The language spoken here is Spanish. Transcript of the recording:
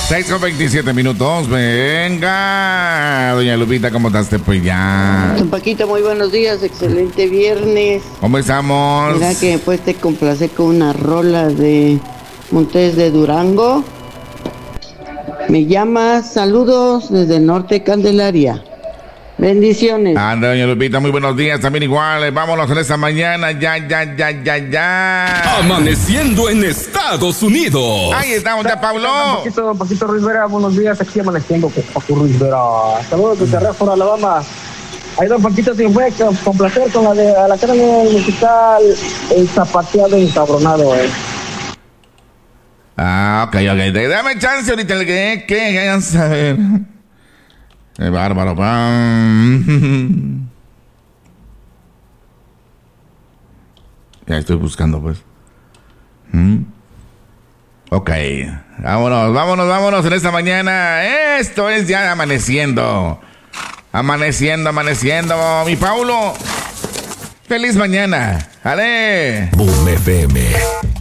6:27. Venga, doña Lupita, ¿cómo estás? Pues ya. Don Paquito, muy buenos días, excelente viernes. ¿Cómo estamos? Mira que pues te complacé con una rola de Montes de Durango. Me llamas, saludos desde Norte Candelaria. Bendiciones. Anda, doña Lupita, muy buenos días, también igual. Vámonos en esta mañana, ya. Amaneciendo en Estados Unidos. Ahí estamos ya, Pablo. Paquito Ruiz Vera, buenos días, aquí amaneciendo con Paco Ruiz Vera. Saludos desde Redford, Alabama. Ahí don Paquito se fue a complacer con la de a la cadena musical El Zapateado Encabronado, Ok. Dame chance ahorita el que vamos a ver. Qué bárbaro, Ya estoy buscando, pues. Ok. Vámonos en esta mañana. Esto es ya amaneciendo. Amaneciendo, mi Paulo. Feliz mañana. ¡Ale! Boom FM.